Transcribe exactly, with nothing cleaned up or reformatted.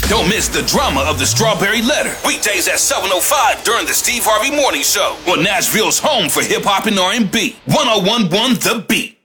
Don't miss the drama of the Strawberry Letter. Weekdays at seven oh five during the Steve Harvey Morning Show on Nashville's home for hip hop and R and B. one oh one point one The Beat.